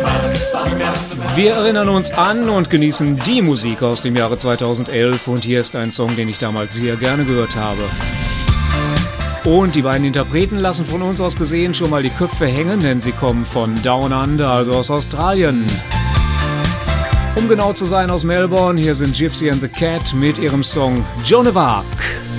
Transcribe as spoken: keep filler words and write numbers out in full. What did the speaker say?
Wir erinnern uns an und genießen die Musik aus dem Jahre zweitausendelf und hier ist ein Song, den ich damals sehr gerne gehört habe. Und die beiden Interpreten lassen von uns aus gesehen schon mal die Köpfe hängen, denn sie kommen von Down Under, also aus Australien. Um genau zu sein aus Melbourne, hier sind Gypsy and the Cat mit ihrem Song Joan of Arc.